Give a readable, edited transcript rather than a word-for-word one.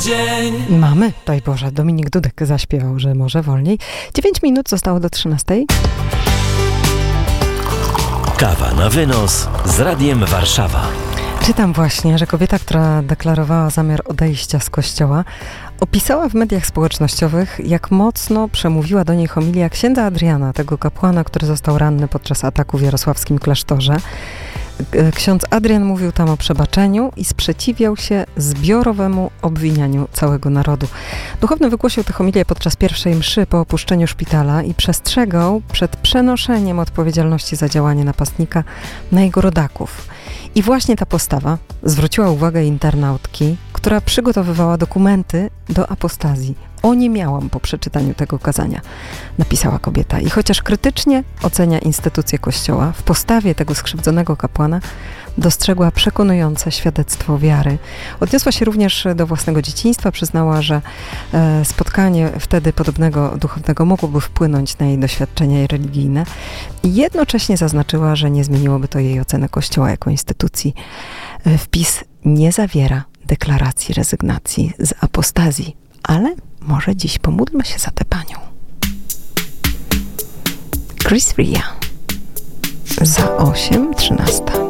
dzień. Mamy, daj Boże, Dominik Dudek zaśpiewał, że może wolniej. 9 minut zostało do 13. Kawa na wynos z Radiem Warszawa. Czytam właśnie, że kobieta, która deklarowała zamiar odejścia z kościoła, opisała w mediach społecznościowych, jak mocno przemówiła do niej homilia księdza Adriana, tego kapłana, który został ranny podczas ataku w jarosławskim klasztorze. Ksiądz Adrian mówił tam o przebaczeniu i sprzeciwiał się zbiorowemu obwinianiu całego narodu. Duchowny wygłosił tę homilię podczas pierwszej mszy po opuszczeniu szpitala i przestrzegał przed przenoszeniem odpowiedzialności za działanie napastnika na jego rodaków. I właśnie ta postawa zwróciła uwagę internautki, która przygotowywała dokumenty do apostazji. Oniemiałam po przeczytaniu tego kazania, napisała kobieta. I chociaż krytycznie ocenia instytucję Kościoła, w postawie tego skrzywdzonego kapłana dostrzegła przekonujące świadectwo wiary. Odniosła się również do własnego dzieciństwa, przyznała, że spotkanie wtedy podobnego duchownego mogłoby wpłynąć na jej doświadczenia religijne. I jednocześnie zaznaczyła, że nie zmieniłoby to jej oceny Kościoła jako instytucji. Wpis nie zawiera deklaracji rezygnacji z apostazji, ale może dziś pomódlmy się za tę panią. Chris Ria. Za 8:13.